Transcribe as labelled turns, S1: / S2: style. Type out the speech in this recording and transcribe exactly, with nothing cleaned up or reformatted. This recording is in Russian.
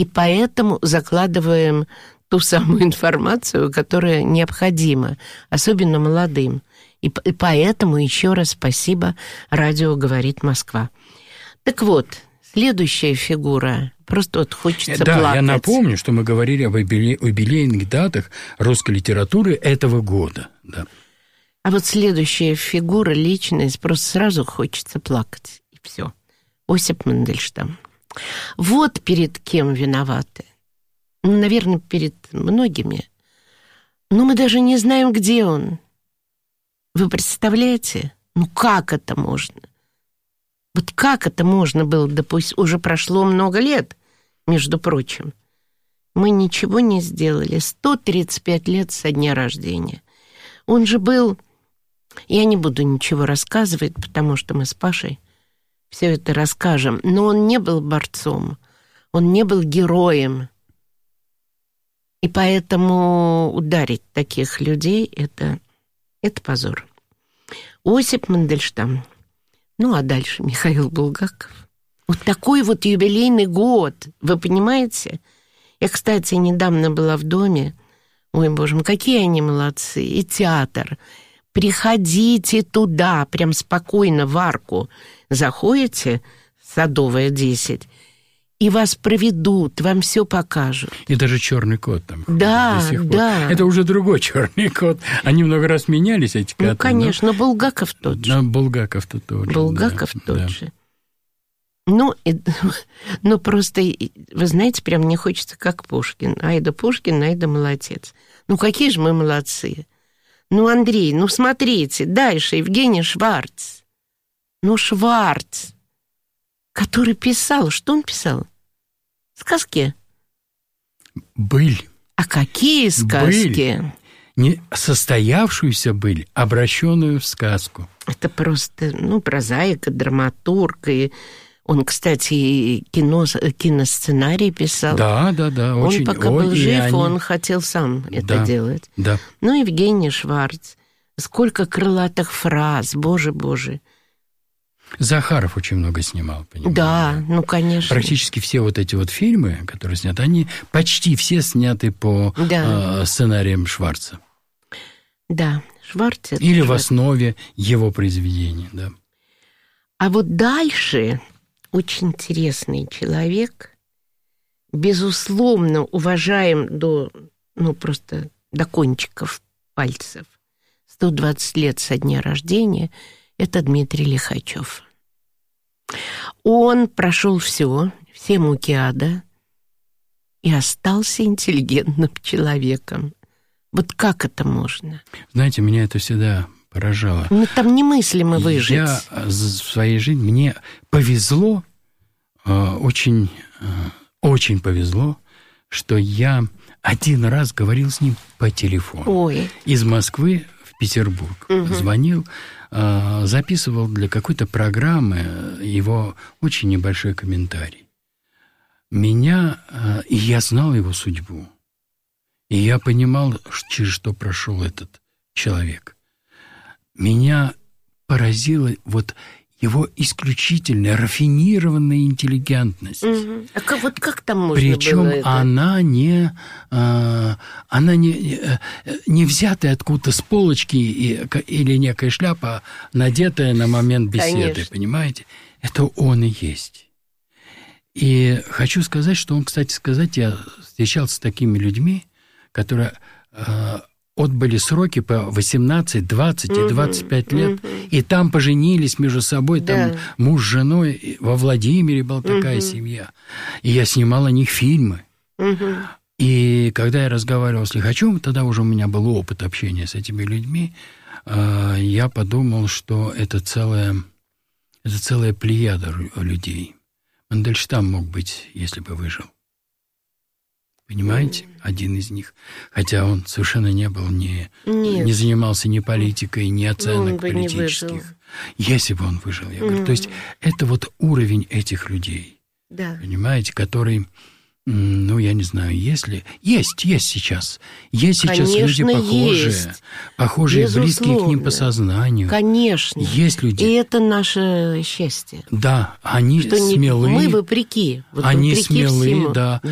S1: И поэтому закладываем ту самую информацию, которая необходима, особенно молодым. И, и поэтому еще раз спасибо «Радио говорит Москва». Так вот, следующая фигура, просто вот хочется
S2: да,
S1: плакать.
S2: Да, я напомню, что мы говорили об юбилейных датах русской литературы этого года. Да.
S1: А вот следующая фигура, личность, просто сразу хочется плакать. И все. Осип Мандельштам. Вот перед кем виноваты. Ну, наверное, перед многими. Но мы даже не знаем, где он. Вы представляете? Ну, как это можно? Вот как это можно было допустить? Уже прошло много лет, между прочим. Мы ничего не сделали. сто тридцать пять лет со дня рождения. Он же был... Я не буду ничего рассказывать, потому что мы с Пашей все это расскажем. Но он не был борцом. Он не был героем. И поэтому ударить таких людей это, — это позор. Осип Мандельштам. Ну, а дальше Михаил Булгаков. Вот такой вот юбилейный год, вы понимаете? Я, кстати, недавно была в доме. Ой, боже мой, какие они молодцы. И театр. Приходите туда, прям спокойно в арку. Заходите, Садовая, десять, и вас проведут, вам все покажут.
S2: И даже черный кот там.
S1: Да,
S2: до сих пор.
S1: Да.
S2: Это уже другой черный кот. Они много раз менялись, эти коты.
S1: Ну, конечно, но Булгаков тот же.
S2: Да, Булгаков-то тот же.
S1: Булгаков
S2: да,
S1: тот
S2: да.
S1: же. Ну, и, ну, просто, вы знаете, прям мне хочется, как Пушкин. Айда Пушкин, айда молодец. Ну, какие же мы молодцы. Ну, Андрей, ну, смотрите, дальше Евгений Шварц. Ну, Шварц, который писал, что он писал? Сказки.
S2: Быль.
S1: А какие сказки?
S2: Быль. Не состоявшуюся быль, обращенную в сказку.
S1: Это просто, ну, прозаика, драматург. И он, кстати, кино, киносценарий писал.
S2: Да, да, да.
S1: Он
S2: очень,
S1: пока
S2: ой,
S1: был жив,
S2: они...
S1: он хотел сам это
S2: да,
S1: делать.
S2: Да.
S1: Ну, Евгений Шварц. Сколько крылатых фраз, боже-боже.
S2: Захаров очень много снимал, понимаете?
S1: Да, ну, конечно.
S2: Практически все вот эти вот фильмы, которые сняты, они почти все сняты по
S1: да.
S2: э, сценариям Шварца.
S1: Да, Шварц.
S2: Или
S1: Шварц.
S2: в основе его произведений, да.
S1: А вот дальше очень интересный человек, безусловно, уважаем до, ну, просто до кончиков пальцев. сто двадцать лет со дня рождения – это Дмитрий Лихачев. Он прошел все, все муки ада, и остался интеллигентным человеком. Вот как это можно?
S2: Знаете, меня это всегда поражало.
S1: Ну, там немыслимо выжить.
S2: Я в своей жизни, мне повезло, очень, очень повезло, что я один раз говорил с ним по телефону.
S1: Ой.
S2: Из Москвы в Петербург. Угу. Звонил, записывал для какой-то программы его очень небольшой комментарий. Меня, и я знал его судьбу, и я понимал, через что прошел этот человек. Меня поразила вот его исключительная, рафинированная интеллигентность.
S1: Угу. А как, вот как там можно
S2: Причем
S1: было это?
S2: она не, а, она не, не взятая откуда-то с полочки и, или некая шляпа, надетая на момент беседы, конечно. Понимаете? Это он и есть. И хочу сказать, что он, кстати сказать, я встречался с такими людьми, которые э, отбыли сроки по восемнадцать, двадцать и двадцать пять лет, mm-hmm. и там поженились между собой, да. Там муж с женой, во Владимире была такая mm-hmm. семья, и я снимал о них фильмы. Mm-hmm. И когда я разговаривал с Лихачевым, тогда уже у меня был опыт общения с этими людьми, э, я подумал, что это целая, это целая плеяда людей. Мандельштам мог быть, если бы выжил. Понимаете? Один из них. Хотя он совершенно не был, ни, не занимался ни политикой, ни оценок политических. Если бы он выжил, я говорю. Mm. То есть это вот уровень этих людей.
S1: Да.
S2: Понимаете? Который, ну, я не знаю, есть ли... Есть, есть сейчас. Есть сейчас
S1: Конечно,
S2: люди похожие.
S1: Есть.
S2: Похожие, безусловно. Близкие к ним по сознанию.
S1: Конечно.
S2: Есть люди.
S1: И это наше счастье.
S2: Да, они
S1: что
S2: смелые.
S1: Мы вопреки. Вот
S2: они
S1: вопреки
S2: смелые,
S1: всему.
S2: да.